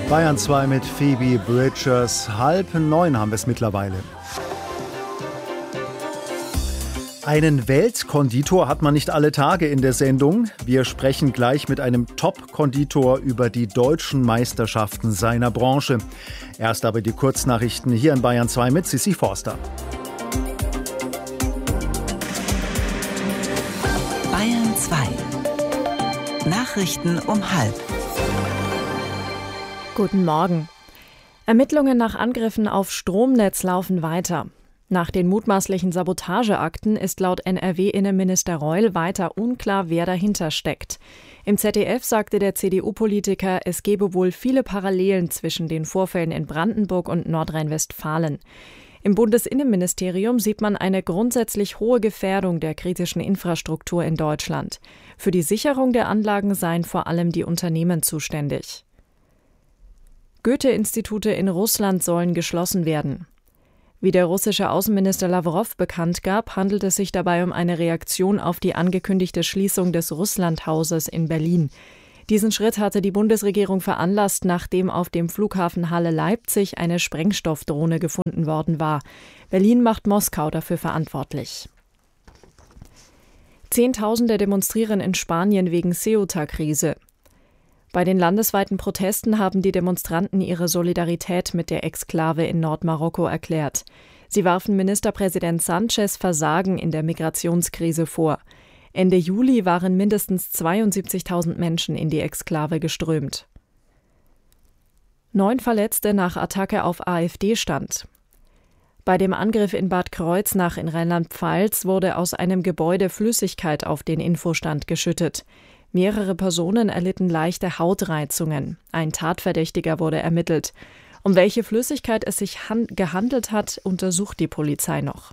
Bayern 2 mit Phoebe Bridgers. 8:30 haben wir es mittlerweile. Einen Weltkonditor hat man nicht alle Tage in der Sendung. Wir sprechen gleich mit einem Top-Konditor über die deutschen Meisterschaften seiner Branche. Erst aber die Kurznachrichten hier in Bayern 2 mit Sissi Forster. Bayern 2. Nachrichten um 12:30. Guten Morgen. Ermittlungen nach Angriffen auf Stromnetz laufen weiter. Nach den mutmaßlichen Sabotageakten ist laut NRW-Innenminister Reul weiter unklar, wer dahinter steckt. Im ZDF sagte der CDU-Politiker, es gebe wohl viele Parallelen zwischen den Vorfällen in Brandenburg und Nordrhein-Westfalen. Im Bundesinnenministerium sieht man eine grundsätzlich hohe Gefährdung der kritischen Infrastruktur in Deutschland. Für die Sicherung der Anlagen seien vor allem die Unternehmen zuständig. Goethe-Institute in Russland sollen geschlossen werden. Wie der russische Außenminister Lawrow bekannt gab, handelt es sich dabei um eine Reaktion auf die angekündigte Schließung des Russlandhauses in Berlin. Diesen Schritt hatte die Bundesregierung veranlasst, nachdem auf dem Flughafen Halle-Leipzig eine Sprengstoffdrohne gefunden worden war. Berlin macht Moskau dafür verantwortlich. Zehntausende demonstrieren in Spanien wegen Ceuta-Krise. Bei den landesweiten Protesten haben die Demonstranten ihre Solidarität mit der Exklave in Nordmarokko erklärt. Sie warfen Ministerpräsident Sánchez Versagen in der Migrationskrise vor. Ende Juli waren mindestens 72.000 Menschen in die Exklave geströmt. 9 Verletzte nach Attacke auf AfD-Stand. Bei dem Angriff in Bad Kreuznach in Rheinland-Pfalz wurde aus einem Gebäude Flüssigkeit auf den Infostand geschüttet. Mehrere Personen erlitten leichte Hautreizungen. Ein Tatverdächtiger wurde ermittelt. Um welche Flüssigkeit es sich gehandelt hat, untersucht die Polizei noch.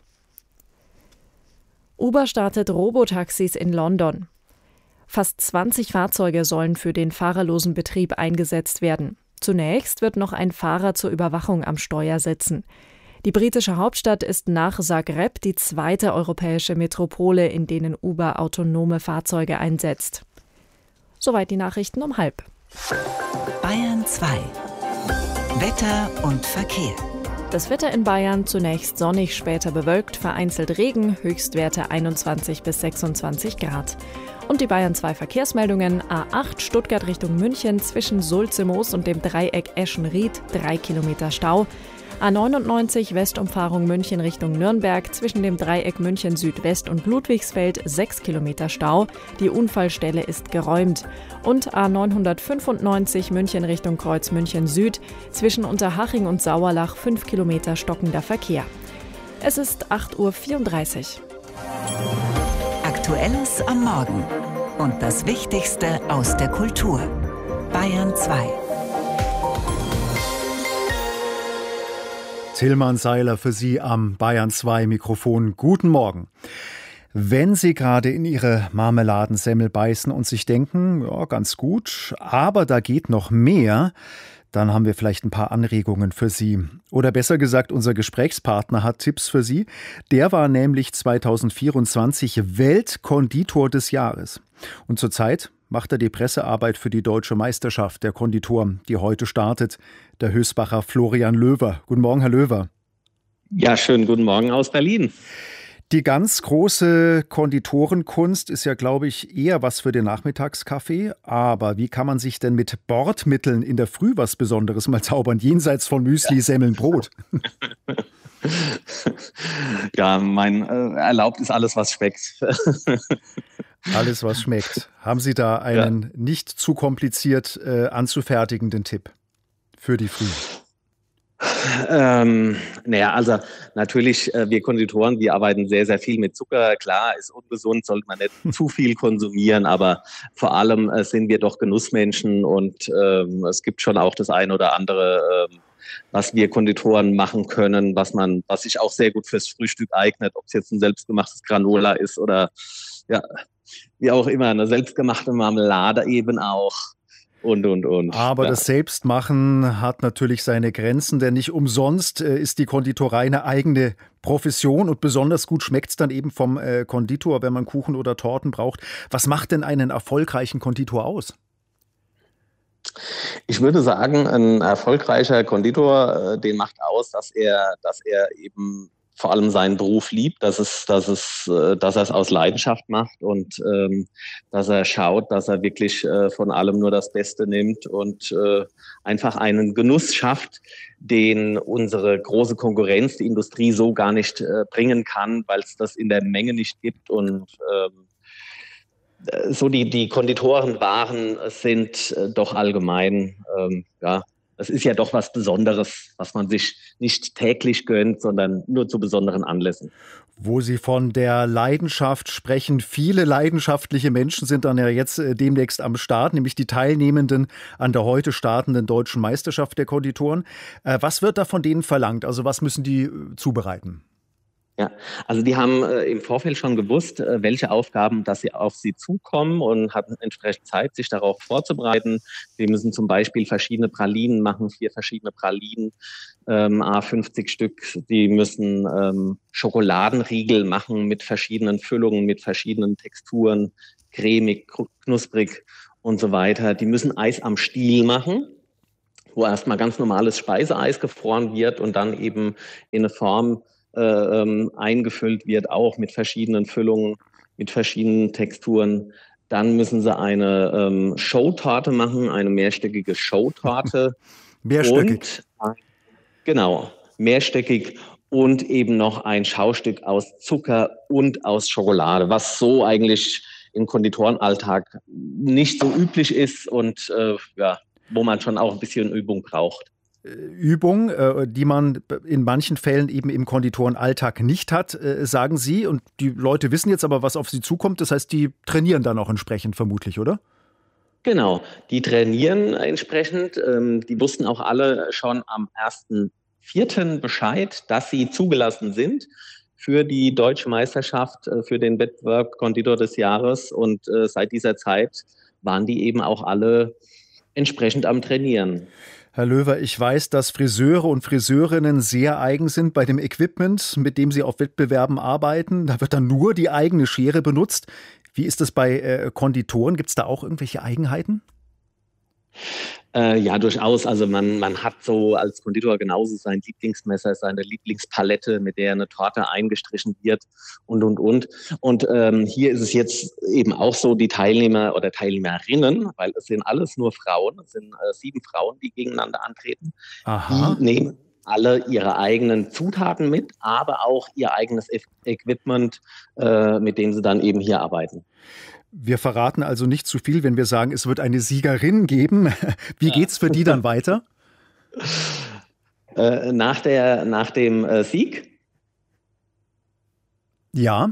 Uber startet Robotaxis in London. Fast 20 Fahrzeuge sollen für den fahrerlosen Betrieb eingesetzt werden. Zunächst wird noch ein Fahrer zur Überwachung am Steuer sitzen. Die britische Hauptstadt ist nach Zagreb die zweite europäische Metropole, in denen Uber autonome Fahrzeuge einsetzt. Soweit die Nachrichten um 12:30. Bayern 2. Wetter und Verkehr. Das Wetter in Bayern zunächst sonnig, später bewölkt, vereinzelt Regen, Höchstwerte 21 bis 26 Grad. Und die Bayern 2 Verkehrsmeldungen: A8 Stuttgart Richtung München zwischen Sulzemoos und dem Dreieck Eschenried 3 Kilometer Stau. A99 Westumfahrung München Richtung Nürnberg zwischen dem Dreieck München Südwest und Ludwigsfeld 6 Kilometer Stau. Die Unfallstelle ist geräumt. Und A995 München Richtung Kreuz München Süd zwischen Unterhaching und Sauerlach 5 Kilometer stockender Verkehr. Es ist 8:34 Uhr. Aktuelles am Morgen und das Wichtigste aus der Kultur. Bayern 2. Tillmann Seiler für Sie am Bayern 2 Mikrofon. Guten Morgen. Wenn Sie gerade in Ihre Marmeladensemmel beißen und sich denken, ja, ganz gut, aber da geht noch mehr, dann haben wir vielleicht ein paar Anregungen für Sie. Oder besser gesagt, unser Gesprächspartner hat Tipps für Sie. Der war nämlich 2024 Weltkonditor des Jahres. Und zurzeit macht er die Pressearbeit für die Deutsche Meisterschaft der Konditoren, die heute startet. Der Hösbacher Florian Löwer. Guten Morgen, Herr Löwer. Ja, schönen guten Morgen aus Berlin. Die ganz große Konditorenkunst ist ja, glaube ich, eher was für den Nachmittagskaffee. Aber wie kann man sich denn mit Bordmitteln in der Früh was Besonderes mal zaubern, jenseits von Müsli, Semmeln, Brot? Ja, mein erlaubt ist alles, was schmeckt. Alles, was schmeckt. Haben Sie da einen nicht zu kompliziert anzufertigenden Tipp für die Früh? Also natürlich, wir Konditoren, wir arbeiten sehr, sehr viel mit Zucker. Klar, ist ungesund, sollte man nicht zu viel konsumieren, aber vor allem sind wir doch Genussmenschen und es gibt schon auch das eine oder andere, was wir Konditoren machen können, was sich auch sehr gut fürs Frühstück eignet, ob es jetzt ein selbstgemachtes Granola ist oder ja, wie auch immer, eine selbstgemachte Marmelade eben auch. Und. Aber das Selbstmachen hat natürlich seine Grenzen, denn nicht umsonst ist die Konditorei eine eigene Profession und besonders gut schmeckt es dann eben vom Konditor, wenn man Kuchen oder Torten braucht. Was macht denn einen erfolgreichen Konditor aus? Ich würde sagen, ein erfolgreicher Konditor, den macht aus, dass er eben vor allem seinen Beruf liebt, dass er es aus Leidenschaft macht und dass er schaut, dass er wirklich von allem nur das Beste nimmt und einfach einen Genuss schafft, den unsere große Konkurrenz, die Industrie, so gar nicht bringen kann, weil es das in der Menge nicht gibt. Und so die Konditorenwaren sind doch allgemein, es ist ja doch was Besonderes, was man sich nicht täglich gönnt, sondern nur zu besonderen Anlässen. Wo Sie von der Leidenschaft sprechen, viele leidenschaftliche Menschen sind dann ja jetzt demnächst am Start, nämlich die Teilnehmenden an der heute startenden Deutschen Meisterschaft der Konditoren. Was wird da von denen verlangt? Also was müssen die zubereiten? Ja, also die haben im Vorfeld schon gewusst, welche Aufgaben, dass sie auf sie zukommen und hatten entsprechend Zeit, sich darauf vorzubereiten. Wir müssen zum Beispiel verschiedene Pralinen machen, 4 verschiedene Pralinen, 50 Stück. Die müssen Schokoladenriegel machen mit verschiedenen Füllungen, mit verschiedenen Texturen, cremig, knusprig und so weiter. Die müssen Eis am Stiel machen, wo erstmal ganz normales Speiseeis gefroren wird und dann eben in eine Form eingefüllt wird, auch mit verschiedenen Füllungen, mit verschiedenen Texturen. Dann müssen sie eine Showtorte machen, eine mehrstöckige Showtorte. Mehrstöckig. Genau, mehrstöckig und eben noch ein Schaustück aus Zucker und aus Schokolade, was so eigentlich im Konditorenalltag nicht so üblich ist und wo man schon auch ein bisschen Übung braucht. Übung, die man in manchen Fällen eben im Konditorenalltag nicht hat, sagen Sie. Und die Leute wissen jetzt aber, was auf sie zukommt. Das heißt, die trainieren dann auch entsprechend vermutlich, oder? Genau, die trainieren entsprechend. Die wussten auch alle schon am 1.4. Bescheid, dass sie zugelassen sind für die Deutsche Meisterschaft, für den Wettbewerb Konditor des Jahres. Und seit dieser Zeit waren die eben auch alle entsprechend am Trainieren. Herr Löwer, ich weiß, dass Friseure und Friseurinnen sehr eigen sind bei dem Equipment, mit dem sie auf Wettbewerben arbeiten. Da wird dann nur die eigene Schere benutzt. Wie ist das bei Konditoren? Gibt es da auch irgendwelche Eigenheiten? Ja, durchaus. Also man hat so als Konditor genauso sein Lieblingsmesser, seine Lieblingspalette, mit der eine Torte eingestrichen wird und. Und hier ist es jetzt eben auch so, die Teilnehmer oder Teilnehmerinnen, weil es sind alles nur Frauen, es sind 7 Frauen, die gegeneinander antreten. Aha. Die nehmen alle ihre eigenen Zutaten mit, aber auch ihr eigenes Equipment, mit dem sie dann eben hier arbeiten. Wir verraten also nicht zu viel, wenn wir sagen, es wird eine Siegerin geben. Wie geht's für die dann weiter? Nach dem Sieg? Ja.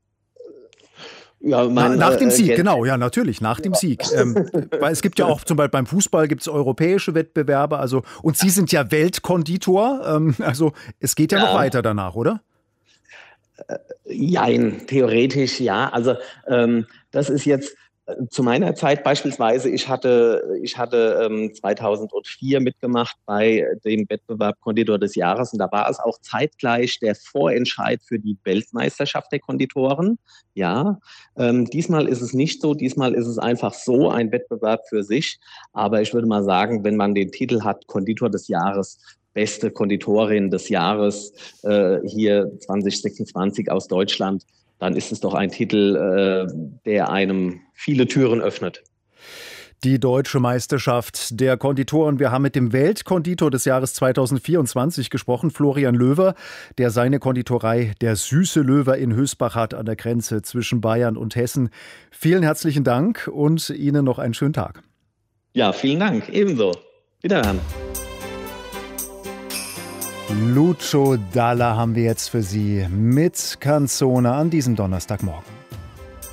Ja, nach dem Sieg, genau, ja, natürlich, nach dem Sieg. Weil es gibt ja auch, zum Beispiel beim Fußball gibt es europäische Wettbewerbe, also, und Sie sind ja Weltkonditor, also es geht ja noch weiter danach, oder? Jein, theoretisch ja. Also das ist jetzt zu meiner Zeit beispielsweise, ich hatte 2004 mitgemacht bei dem Wettbewerb Konditor des Jahres und da war es auch zeitgleich der Vorentscheid für die Weltmeisterschaft der Konditoren. Ja, diesmal ist es nicht so, diesmal ist es einfach so ein Wettbewerb für sich. Aber ich würde mal sagen, wenn man den Titel hat, Konditor des Jahres, beste Konditorin des Jahres hier 2026 aus Deutschland, dann ist es doch ein Titel, der einem viele Türen öffnet. Die Deutsche Meisterschaft der Konditoren. Wir haben mit dem Weltkonditor des Jahres 2024 gesprochen, Florian Löwer, der seine Konditorei Der Süße Löwer in Hösbach hat, an der Grenze zwischen Bayern und Hessen. Vielen herzlichen Dank und Ihnen noch einen schönen Tag. Ja, vielen Dank. Ebenso. Wiederhören. Lucio Dalla haben wir jetzt für Sie mit Canzone an diesem Donnerstagmorgen.